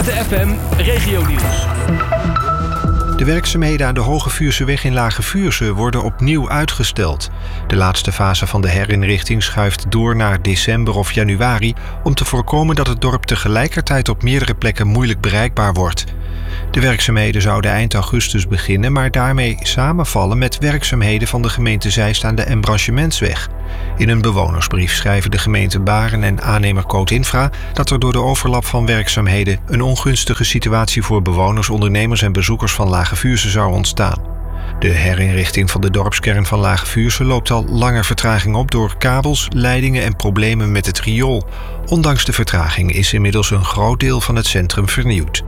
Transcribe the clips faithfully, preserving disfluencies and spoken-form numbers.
Witte F M Regionieuws. De werkzaamheden aan de Hoge Vuurseweg in Lage Vuursche worden opnieuw uitgesteld. De laatste fase van de herinrichting schuift door naar december of januari om te voorkomen dat het dorp tegelijkertijd op meerdere plekken moeilijk bereikbaar wordt. De werkzaamheden zouden eind augustus beginnen, maar daarmee samenvallen met werkzaamheden van de gemeente Zeist aan de Embranchementsweg. In een bewonersbrief schrijven de gemeente Baren en aannemer Coot-Infra dat er door de overlap van werkzaamheden een ongunstige situatie voor bewoners, ondernemers en bezoekers van Lage Vuursche zou ontstaan. De herinrichting van de dorpskern van Lage Vuursche loopt al langer vertraging op door kabels, leidingen en problemen met het riool. Ondanks de vertraging is inmiddels een groot deel van het centrum vernieuwd.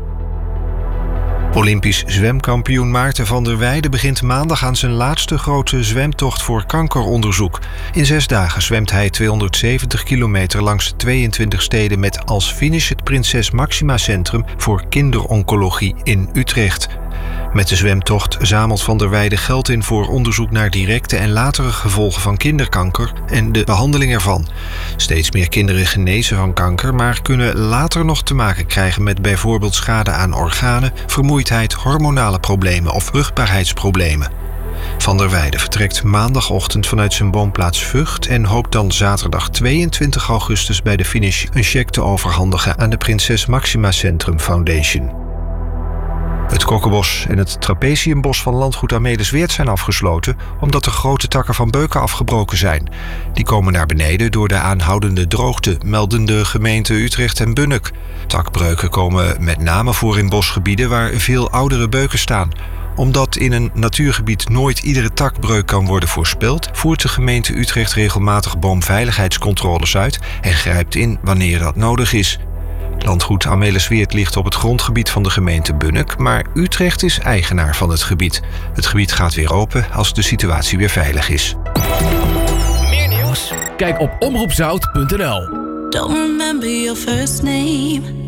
Olympisch zwemkampioen Maarten van der Weijden begint maandag aan zijn laatste grote zwemtocht voor kankeronderzoek. In zes dagen zwemt hij tweehonderdzeventig kilometer langs tweeëntwintig steden met als finish het Prinses Maxima Centrum voor kinderoncologie in Utrecht. Met de zwemtocht zamelt Van der Weijden geld in voor onderzoek naar directe en latere gevolgen van kinderkanker en de behandeling ervan. Steeds meer kinderen genezen van kanker, maar kunnen later nog te maken krijgen met bijvoorbeeld schade aan organen, vermoeidheid, hormonale problemen of vruchtbaarheidsproblemen. Van der Weijden vertrekt maandagochtend vanuit zijn woonplaats Vught en hoopt dan zaterdag tweeëntwintig augustus bij de finish een cheque te overhandigen aan de Prinses Maxima Centrum Foundation. Het kokkenbos en het trapeziumbos van landgoed Amelisweert zijn afgesloten omdat de grote takken van beuken afgebroken zijn. Die komen naar beneden door de aanhoudende droogte, melden de gemeenten Utrecht en Bunnik. Takbreuken komen met name voor in bosgebieden waar veel oudere beuken staan. Omdat in een natuurgebied nooit iedere takbreuk kan worden voorspeld, voert de gemeente Utrecht regelmatig boomveiligheidscontroles uit en grijpt in wanneer dat nodig is. Landgoed Amelisweert ligt op het grondgebied van de gemeente Bunnik, maar Utrecht is eigenaar van het gebied. Het gebied gaat weer open als de situatie weer veilig is. Meer nieuws? Kijk op omroep zout punt n l. Don't remember your first name.